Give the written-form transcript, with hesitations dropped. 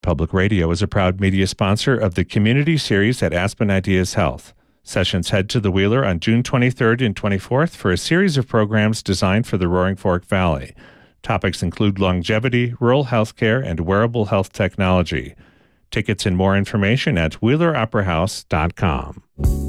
Public Radio is a proud media sponsor of the Community Series at Aspen Ideas Health. Sessions head to the Wheeler on June 23rd and 24th for a series of programs designed for the Roaring Fork Valley. Topics include longevity, rural healthcare, and wearable health technology. Tickets and more information at WheelerOperaHouse.com.